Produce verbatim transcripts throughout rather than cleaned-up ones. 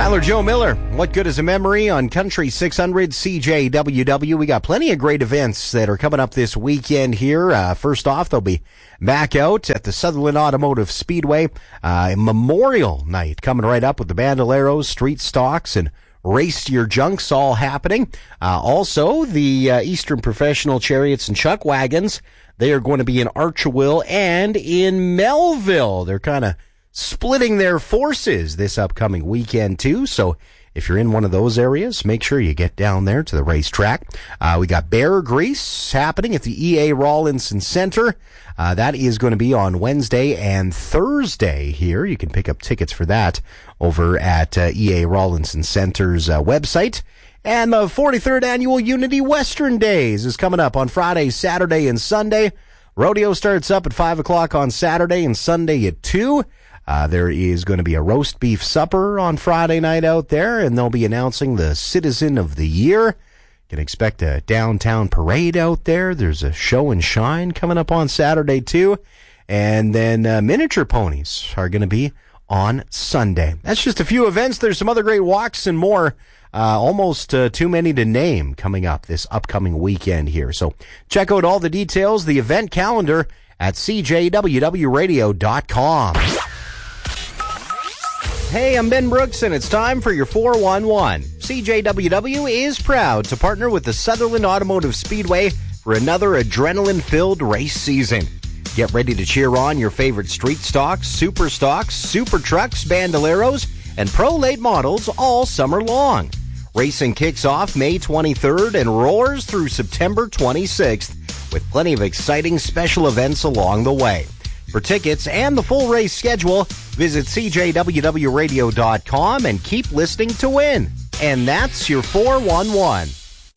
Tyler Joe Miller, What Good is a Memory on Country six hundred C J W W. We got plenty of great events that are coming up this weekend here. Uh, first off, they'll be back out at the Sutherland Automotive Speedway. Uh, Memorial Night coming right up with the Bandoleros, Street Stocks, and Race Your Junks all happening. Uh, also, the uh, Eastern Professional Chariots and Chuck Wagons. They are going to be in Archewell and in Melville. They're kind of splitting their forces this upcoming weekend, too. So if you're in one of those areas, make sure you get down there to the racetrack. Uh, we got Bear Grease happening at the E A Rawlinson Center. Uh, that is going to be on Wednesday and Thursday here. You can pick up tickets for that over at uh, E A Rawlinson Center's uh, website. And the forty-third Annual Unity Western Days is coming up on Friday, Saturday, and Sunday. Rodeo starts up at five o'clock on Saturday and Sunday at two. Uh, there is going to be a roast beef supper on Friday night out there, and they'll be announcing the Citizen of the Year. You can expect a downtown parade out there. There's a show and shine coming up on Saturday, too. And then uh, miniature ponies are going to be on Sunday. That's just a few events. There's some other great walks and more. Uh, almost uh, too many to name coming up this upcoming weekend here. So check out all the details, the event calendar at c j w w radio dot com. Hey, I'm Ben Brooks, and it's time for your four one one. C J W W is proud to partner with the Sutherland Automotive Speedway for another adrenaline-filled race season. Get ready to cheer on your favorite street stocks, super stocks, super trucks, bandoleros, and pro late models all summer long. Racing kicks off May twenty-third and roars through September twenty-sixth with plenty of exciting special events along the way. For tickets and the full race schedule, visit c j w w radio dot com and keep listening to win. And that's your four one one.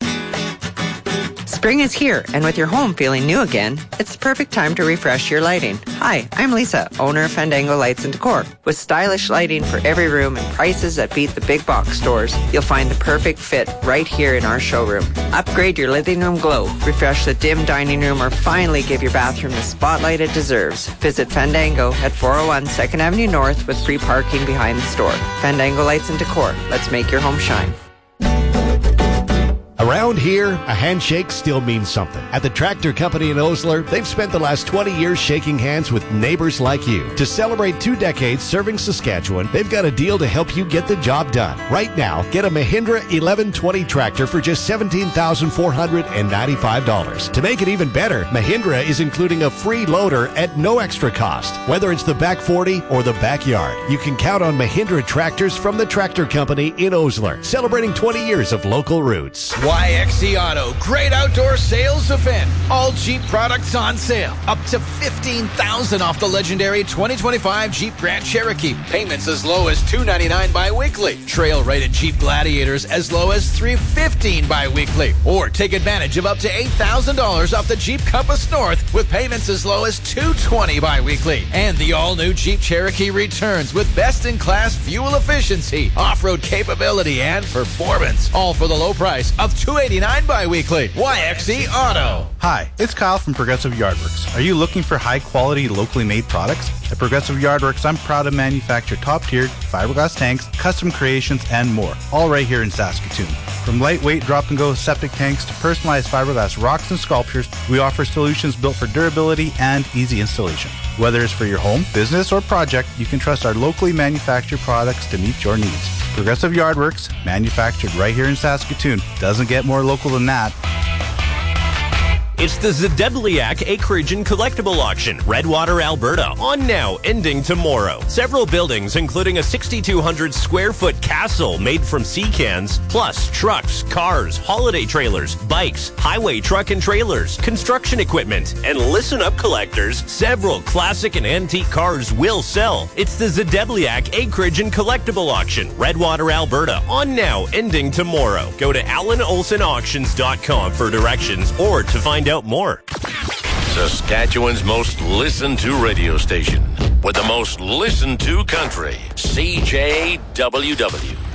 Spring is here, and with your home feeling new again, it's the perfect time to refresh your lighting. Hi, I'm Lisa, owner of Fandango Lights and Decor. With stylish lighting for every room and prices that beat the big box stores, you'll find the perfect fit right here in our showroom. Upgrade your living room glow, refresh the dim dining room, or finally give your bathroom the spotlight it deserves. Visit Fandango at four oh one second Avenue North with free parking behind the store. Fandango Lights and Decor. Let's make your home shine. Around here, a handshake still means something. At the Tractor Company in Osler, they've spent the last twenty years shaking hands with neighbors like you. To celebrate two decades serving Saskatchewan, they've got a deal to help you get the job done. Right now, get a Mahindra eleven twenty tractor for just seventeen thousand four hundred ninety-five dollars. To make it even better, Mahindra is including a free loader at no extra cost. Whether it's the back forty or the backyard, you can count on Mahindra tractors from the Tractor Company in Osler, celebrating twenty years of local roots. Y X C Auto, great outdoor sales event. All Jeep products on sale. Up to fifteen thousand dollars off the legendary twenty twenty-five Jeep Grand Cherokee. Payments as low as two hundred ninety-nine dollars bi-weekly. Trail-rated Jeep Gladiators as low as three hundred fifteen dollars bi-weekly. Or take advantage of up to eight thousand dollars off the Jeep Compass North with payments as low as two hundred twenty dollars bi-weekly. And the all-new Jeep Cherokee returns with best-in-class fuel efficiency, off-road capability, and performance. All for the low price of two hundred eighty-nine dollars bi-weekly. Y X C Auto. Hi, it's Kyle from Progressive Yardworks. Are you looking for high-quality, locally made products? At Progressive Yardworks, I'm proud to manufacture top-tiered fiberglass tanks, custom creations, and more, all right here in Saskatoon. From lightweight drop-and-go septic tanks to personalized fiberglass rocks and sculptures, we offer solutions built for durability and easy installation. Whether it's for your home, business, or project, you can trust our locally manufactured products to meet your needs. Progressive Yardworks, manufactured right here in Saskatoon. Doesn't get more local than that. It's the Zedebliak Acreage and Collectible Auction, Redwater, Alberta, on now, ending tomorrow. Several buildings, including a sixty-two hundred square foot castle made from sea cans, plus trucks, cars, holiday trailers, bikes, highway truck and trailers, construction equipment, and listen up collectors, several classic and antique cars will sell. It's the Zedebliak Acreage and Collectible Auction, Redwater, Alberta, on now, ending tomorrow. Go to allen olson auctions dot com for directions or to find out more. Saskatchewan's most listened to radio station with the most listened to country, C J W W.